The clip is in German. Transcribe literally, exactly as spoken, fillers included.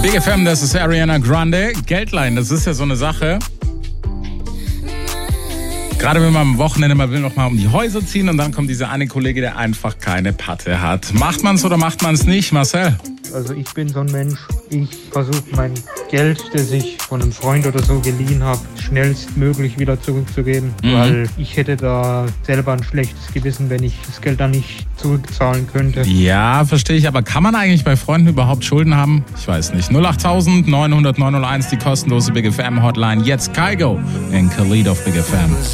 Big F M, das ist Ariana Grande. Geldleihen, das ist ja so eine Sache. Gerade wenn man am Wochenende mal will, noch mal um die Häuser ziehen und dann kommt dieser eine Kollege, der einfach keine Patte hat. Macht man es oder macht man es nicht, Marcel? Also ich bin so ein Mensch, ich versuche mein Geld, das ich von einem Freund oder so geliehen habe, schnellstmöglich wieder zurückzugeben, mhm. weil ich hätte da selber ein schlechtes Gewissen, wenn ich das Geld dann nicht zurückzahlen könnte. Ja, verstehe ich, aber kann man eigentlich bei Freunden überhaupt Schulden haben? Ich weiß nicht. null acht neun null null neun null eins, die kostenlose Big F M Hotline. Jetzt Kygo in Khalid auf Big F M.